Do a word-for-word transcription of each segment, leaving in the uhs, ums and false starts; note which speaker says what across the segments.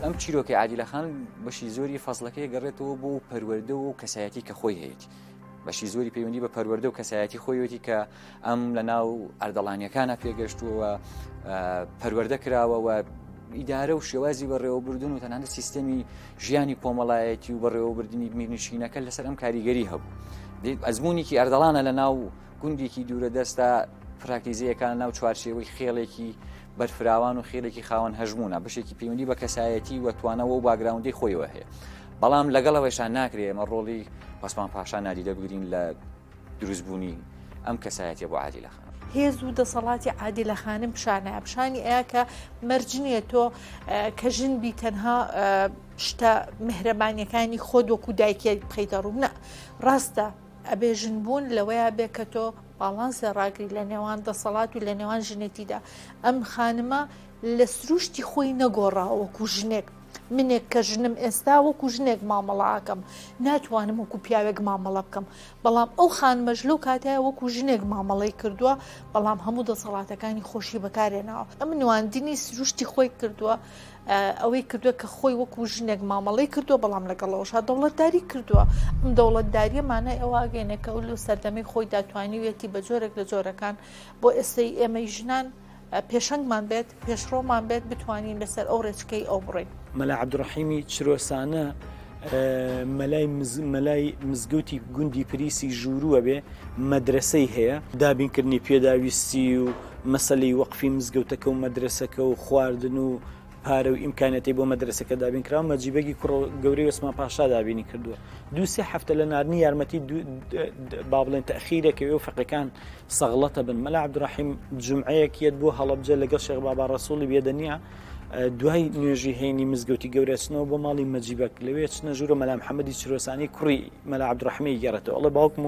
Speaker 1: ئەم چیرۆکی عادیلەخان بەشی زۆری فەزڵەکەی گەڕێتەوە بۆ پەروەردە و کەسایەتی کە خۆی هەیەی بەشی زۆری پەیوەندی بە پەروەردە و کەسایەتی خۆیەتی کە ئەم لە ناو ئەردەڵانیەکانە پێگەشتووە پەروەردە کراوە و ئیدارە و شێوازی بەڕێوەبردن و تەنانەت سیستەمی ژیانی کۆمەڵایەتی و بەڕێوەبردننی میرنشینەکە لەسەر ئەم کاریگەری هەبوو ئەزمموونێکی ئەردەڵانە لە ناو گوندێکی دوورە دەستا پراکتیزیەکان ناو چوارچێوەی خێڵێکی بەرفراوان و خێڵێکی خاوەن هەژمونە بەشێکی پەیوەندی بە کەسایەتی و توانەوە و باگراوندەی خۆیەوە هەیە بەڵام لەگەڵەوەیشان ناکرێت ئەمە ڕۆڵی عوسمان پاشا نادیدە بگرین لە دروستبوونی ئەم کەسایەتیە بۆ عادیلەخان
Speaker 2: هێز و دەسەڵاتی عادیلەخانم پیشانە پیشانی ئەیە کە مەرجنیە تۆ کە ژنبی تەنها شتە مهرەبانیەکانی خۆت وەکو دایکێ بخەیتە ڕوو نە ڕاستە ئەبێ ژنبوون لەوەیە بێ کە تۆ باڵانسە ڕاگری لە نێوان دەسەڵات و لە نێوان ژنێتیدا ئەم خانمە لە سروشتی خۆی نەگۆڕاوە وەکو ژنێک منێک کە ژنم ئێستا وەکو ژنێک مامەڵاکەم ناتوانم وەکو پیاوێک مامەڵە بکەم بەڵام ئەو خانمەش لەو کاتەیە وەکو ژنێک مامەڵەی کردووە بەڵام هەموو دەسەڵاتەکانی خۆشی بەکارێناوە ئەم نواندنی سروشتی خۆی کردووە ئەوەی کردووە کە خۆی وەکو ژنێک مامەڵەی کردووە بەڵام لەگەڵەوەشا دەوڵەتداری کردووە ئەم دەوڵەتداریەمانە ئەوواگەێنێ کە لە سەردەمەی خۆی داتوانیوێتی بە جۆرێک لە جۆرەکان بۆ ئێستای ئێمەی ژنان پێشنگمان بێت پێشڕۆمان بێت بتوانین لەسەر ئەو ڕێچکەی ئەو بڕێن
Speaker 3: مەلا عەبدوڕەحیمی چرۆسانە مەلای مەلای مزگەوتی گوندی پریسی ژوورۆوە بێ مەدرسەی هەیە دابینکردنی پێداویستی و مەسەلەی وەقفی مزگەوتەکە و مەدرسەکە و خواردن و پارە و ئیمکانەتی بۆ مەدرسەکە دابینکراوە مەجیبەکی کوڕ گەورەی عوسمان پاشا دابینی کردووە دوو سێ هەفتە لە ناردنی یارمەتی با بڵێن تەخیرێکەوە و فەقەکان سەغڵەتە بن مەلا عەبدوڕەحیم جومعەیەکیەت بۆ هەڵەبجە لەگەڵ شێخ بابا ڕەسووڵی بێدەنیا دوای نوێژی هێنی مزگەوتی گەورەچنەوە بۆ ماڵی مەجیبەک لەوێ چنە ژوورە مەلا محەممەدی چرۆسانی کوڕی مەلا عەبدوڕەحیمی گەڕێتەوە ئەڵێ باوکم و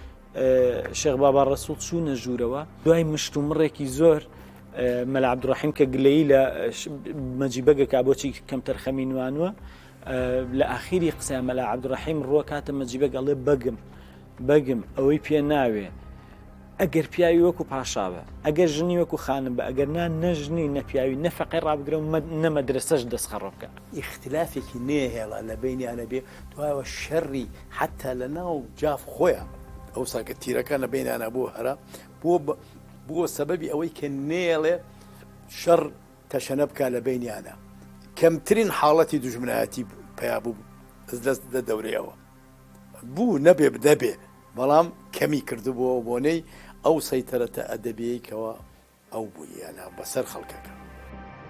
Speaker 3: شێخ بابا ڕەسووڵ چوونە ژوورەوە دوای مشت و مڕێکی زۆر مەلا عەبدوڕەحیم کە گلەیی لە مەجیبەکە بۆچی کەم تەرخەمی نوانوە لە ئاخیری قسەیان مەلا عەبدوڕەحیم ڕووە کاتە مەجیبەک ئەڵێ بەگم بەگم ئەوەی پێ ناوێ ئەگەر پیاوی وەکو پاشاوە ئەگەر ژنی وەکو خانم بە ئەگەر نان نەژنی نەپیاوی نەفەقی ڕابگرە و نەمەدرسەش دەستخەڕە بکە
Speaker 4: ئیختلافێکی نێهێڵە لە بینیانە بێ دوایەوە شەڕی حتا لە ناو جاف خۆیان ئەو ساکە تیرەکان لە بینیانە بۆ هەرا بۆ بۆ سەبەبی ئەوەی کە نێڵێ شەڕ تەشەنە بکە لە بینیانە کەمترین حاڵەتی دوژمنایەتی پیا بوو دەست دە دەورەیەوە بوو نەبێ بدەبێ بەڵام کەمی کردبووە بۆنەی ئەو سەیتەرەتە ئەدەبیەکەوە ئەو بوویانە بەسەر خەڵکەکە